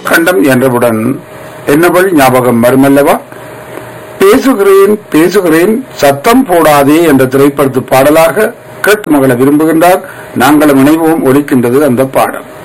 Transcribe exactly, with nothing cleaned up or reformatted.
கண்டம் என்றவுடன் என்னவள் ஞாபகம் வருமல்லவா? பேசுகிறேன் பேசுகிறேன் சத்தம் போடாதே என்ற திரைப்படத்து பாடலாக கேட்டு மகள விரும்புகின்றார். நாங்களும் இணைவோம். ஒலிக்கின்றது அந்த பாடல்.